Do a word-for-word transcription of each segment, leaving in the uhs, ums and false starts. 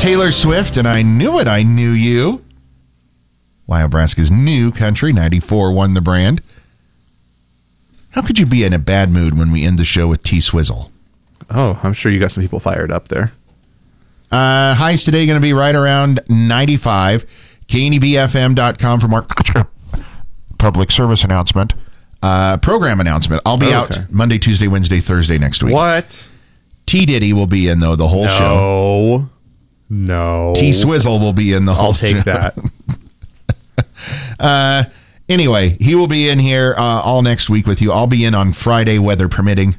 Taylor Swift, and I Knew It, I Knew You. Nebraska's new country, ninety-four won the brand. How could you be in a bad mood when we end the show with T-Swizzle? Oh, I'm sure you got some people fired up there. Uh, highs today going to be right around ninety-five. K N E B F M dot com for more public service announcement. Uh, program announcement. I'll be oh, out okay. Monday, Tuesday, Wednesday, Thursday next week. What? T. Diddy will be in, though, the whole no. show. No. No. T-Swizzle will be in the whole I'll take show. that. uh, anyway, he will be in here uh, all next week with you. I'll be in on Friday, weather permitting.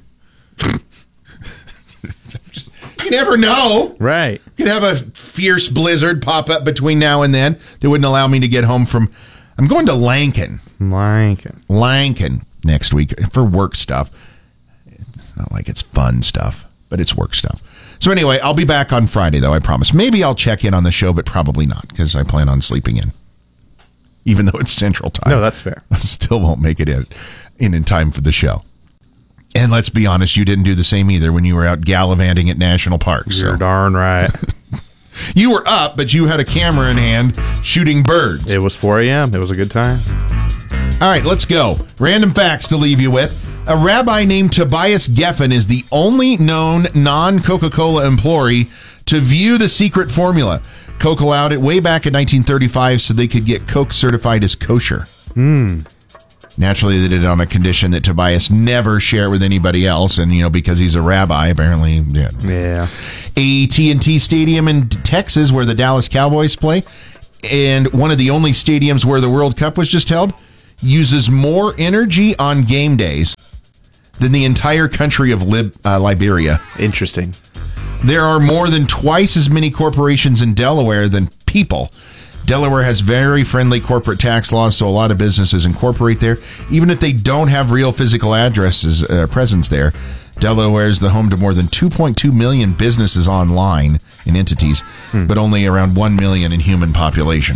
You never know. Right. You could have a fierce blizzard pop up between now and then that wouldn't allow me to get home from... I'm going to Lankin. Lankin. Lankin next week for work stuff. It's not like it's fun stuff, but it's work stuff. So anyway, I'll be back on Friday, though, I promise. Maybe I'll check in on the show, but probably not, because I plan on sleeping in. Even though it's Central Time. No, that's fair. I still won't make it in, in in time for the show. And let's be honest, you didn't do the same either when you were out gallivanting at national parks. You're so. darn right. You were up, but you had a camera in hand shooting birds. It was four a.m. It was a good time. All right, let's go. Random facts to leave you with. A rabbi named Tobias Geffen is the only known non-Coca-Cola employee to view the secret formula. Coke allowed it way back in nineteen thirty-five so they could get Coke certified as kosher. Hmm. Naturally, they did it on a condition that Tobias never share it with anybody else, and, you know, because he's a rabbi, apparently, yeah. Yeah. A T and T Stadium in Texas, where the Dallas Cowboys play, and one of the only stadiums where the World Cup was just held, uses more energy on game days than the entire country of Lib- uh, Liberia. Interesting. There are more than twice as many corporations in Delaware than people. Delaware has very friendly corporate tax laws, so a lot of businesses incorporate there. Even if they don't have real physical addresses, uh, presence there, Delaware is the home to more than two point two million businesses online and entities, hmm. but only around one million in human population.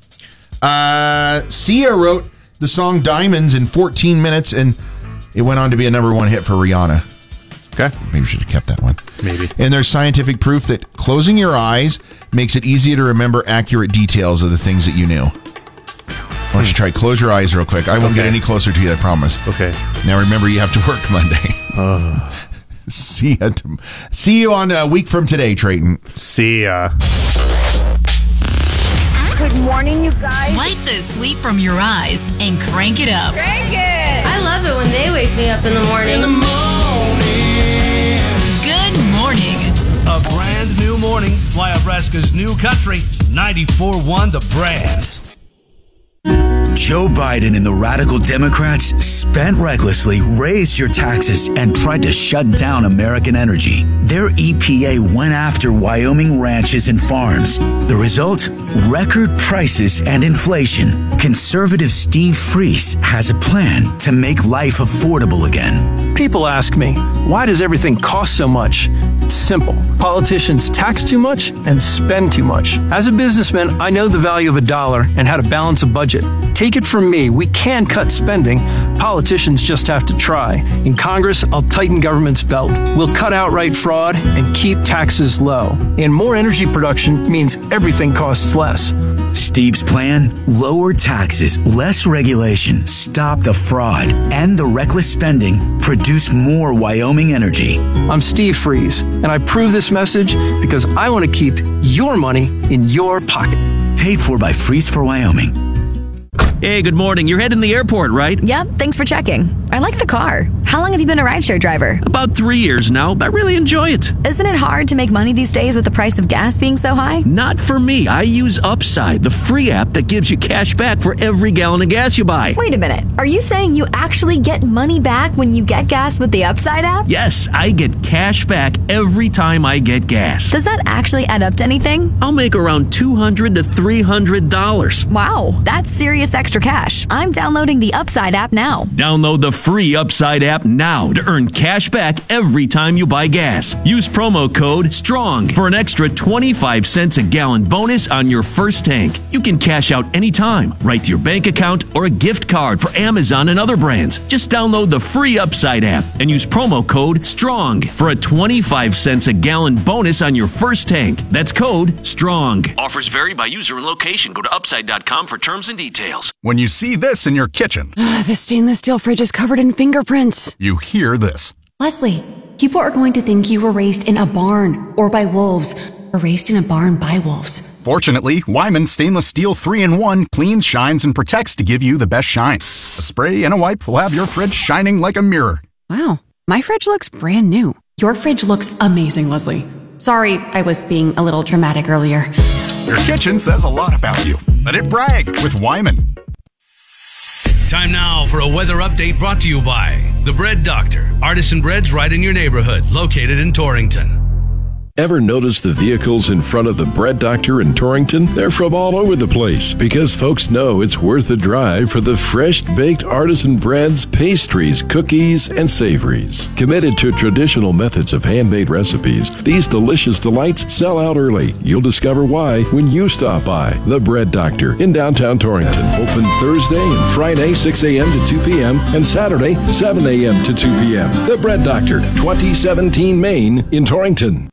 Uh, Sia wrote the song Diamonds in fourteen minutes, and it went on to be a number one hit for Rihanna. Okay. Maybe we should have kept that one. Maybe. And there's scientific proof that closing your eyes makes it easier to remember accurate details of the things that you knew. Why don't you try close your eyes real quick? I won't okay. get any closer to you, I promise. Okay. Now remember, you have to work Monday. Uh. See ya. T- see you on a week from today, Trayton. See ya. Good morning, you guys. Wipe the sleep from your eyes and crank it up. Crank it. I love it when they wake me up in the morning. In the morning. Good morning. A brand new morning. Fly Nebraska's new country. ninety-four one The Brand. Joe Biden and the radical Democrats spent recklessly, raised your taxes, and tried to shut down American energy. Their E P A went after Wyoming ranches and farms. The result? Record prices and inflation. Conservative Steve Freese has a plan to make life affordable again. People ask me, why does everything cost so much? It's simple. Politicians tax too much and spend too much. As a businessman, I know the value of a dollar and how to balance a budget. Take it from me, we can cut spending. Politicians just have to try. In Congress, I'll tighten government's belt. We'll cut outright fraud and keep taxes low. And more energy production means everything costs less. Steve's plan? Lower taxes, less regulation, stop the fraud, and the reckless spending, produce more Wyoming energy. I'm Steve Freese, and I prove this message because I want to keep your money in your pocket. Paid for by Freeze for Wyoming. Hey, good morning. You're heading to the airport, right? Yep, thanks for checking. I like the car. How long have you been a rideshare driver? About three years now. I really enjoy it. Isn't it hard to make money these days with the price of gas being so high? Not for me. I use Upside, the free app that gives you cash back for every gallon of gas you buy. Wait a minute. Are you saying you actually get money back when you get gas with the Upside app? Yes, I get cash back every time I get gas. Does that actually add up to anything? I'll make around two hundred to three hundred dollars. Wow, that's serious extra cash. I'm downloading the Upside app now. Download the free Upside app now to earn cash back every time you buy gas. Use promo code STRONG for an extra twenty-five cents a gallon bonus on your first tank. You can cash out anytime, right to your bank account or a gift card for Amazon and other brands. Just download the free Upside app and use promo code STRONG for a twenty-five cents a gallon bonus on your first tank. That's code STRONG. Offers vary by user and location. Go to upside dot com for terms and details. When you see this in your kitchen, the stainless steel fridge is covered in fingerprints. You hear this. Leslie, people are going to think you were raised in a barn or by wolves, or raised in a barn by wolves. Fortunately, Wyman Stainless Steel three in one cleans, shines, and protects to give you the best shine. A spray and a wipe will have your fridge shining like a mirror. Wow, my fridge looks brand new. Your fridge looks amazing, Leslie. Sorry, I was being a little dramatic earlier. Your kitchen says a lot about you. Let it brag with Wyman. Time now for a weather update brought to you by The Bread Doctor. Artisan breads right in your neighborhood, located in Torrington. Ever notice the vehicles in front of the Bread Doctor in Torrington? They're from all over the place because folks know it's worth the drive for the fresh baked artisan breads, pastries, cookies, and savories. Committed to traditional methods of handmade recipes, these delicious delights sell out early. You'll discover why when you stop by the Bread Doctor in downtown Torrington. Open Thursday and Friday six a.m. to two p.m. and Saturday seven a.m. to two p.m. The Bread Doctor, twenty seventeen Main in Torrington.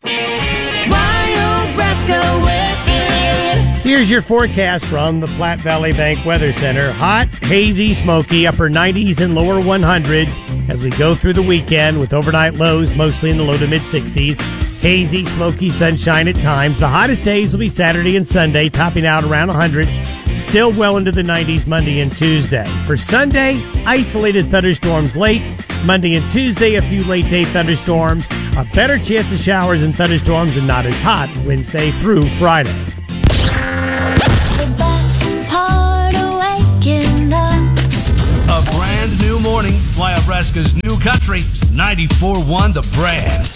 Here's your forecast from the Platte Valley Bank Weather Center. Hot, hazy, smoky, upper nineties and lower hundreds as we go through the weekend with overnight lows mostly in the low to mid sixties. Hazy, smoky sunshine at times. The hottest days will be Saturday and Sunday, topping out around one hundred. Still well into the nineties Monday and Tuesday. For Sunday, isolated thunderstorms late. Monday and Tuesday, a few late day thunderstorms. A better chance of showers and thunderstorms and not as hot Wednesday through Friday. A brand new morning, Fly Nebraska's new country, ninety-four point one The Brand.